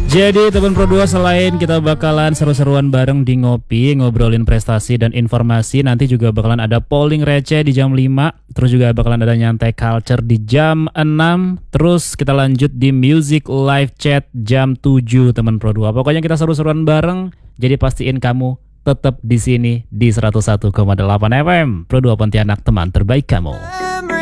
Jadi teman Pro 2, selain kita bakalan seru-seruan bareng di Ngopi, ngobrolin prestasi dan informasi, nanti juga bakalan ada polling receh di jam 5, terus juga bakalan ada nyantai culture di jam 6, terus kita lanjut di music live chat jam 7 teman Pro 2. Pokoknya kita seru-seruan bareng, jadi pastiin kamu tetap di sini di 101,8 FM Pro 2 Pontianak, teman terbaik kamu.